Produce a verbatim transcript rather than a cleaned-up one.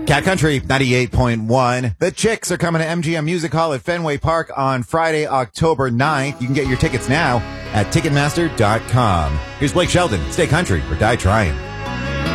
Cat Country ninety-eight point one. The Chicks are coming to M G M Music Hall at Fenway Park on Friday, October ninth. You can get your tickets now at Ticketmaster dot com. Here's Blake Sheldon. Stay country or die trying.